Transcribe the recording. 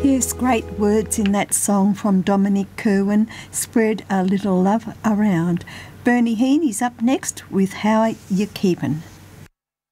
Yes, great words in that song from Dominic Kerwin, Spread a Little Love Around. Bernie Heaney's up next with How You Keepin'.